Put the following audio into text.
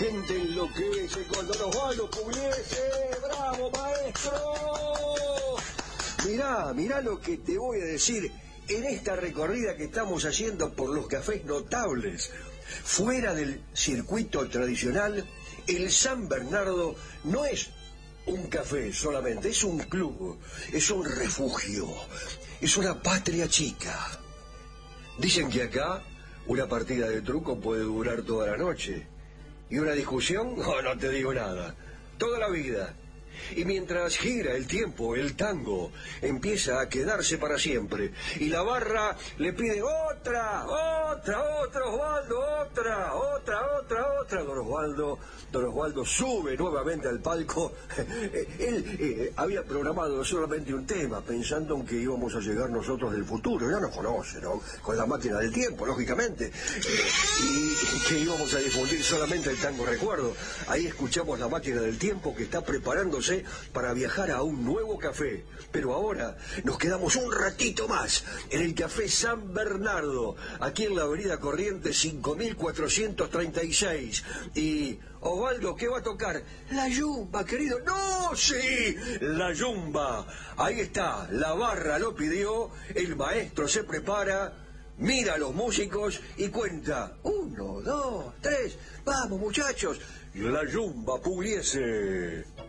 gente enloquece con Don Osvaldo Pugliese. ¡Bravo, maestro! Mirá lo que te voy a decir en esta recorrida que estamos haciendo por los cafés notables. Fuera del circuito tradicional, el San Bernardo no es un café solamente, es un club, es un refugio, es una patria chica. Dicen que acá una partida de truco puede durar toda la noche. ¿Y una discusión? No te digo nada. Toda la vida. Y mientras gira el tiempo, el tango empieza a quedarse para siempre. Y la barra le pide otra, Osvaldo, otra. Don Osvaldo sube nuevamente al palco. Él había programado solamente un tema, pensando en que íbamos a llegar nosotros del futuro. Ya nos conoce, ¿no? Con la máquina del tiempo, lógicamente. Y que íbamos a difundir solamente el tango recuerdo. Ahí escuchamos la máquina del tiempo que está preparándose para viajar a un nuevo café. Pero ahora nos quedamos un ratito más en el Café San Bernardo, aquí en la avenida Corrientes 5436. Y Osvaldo, ¿qué va a tocar? La yumba, querido. ¡No! ¡Sí! La yumba. Ahí está, la barra lo pidió, el maestro se prepara, mira a los músicos y cuenta. 1, 2, 3. Vamos, muchachos. La yumba Pugliese.